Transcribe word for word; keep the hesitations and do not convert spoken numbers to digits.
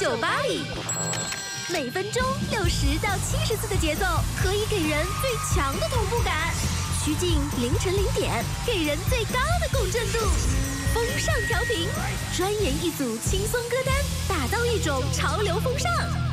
酒吧里，每分钟六十到七十次的节奏，可以给人最强的同步感。曲径凌晨零点，给人最高的共振度。风尚调频，专研一组轻松歌单，打造一种潮流风尚。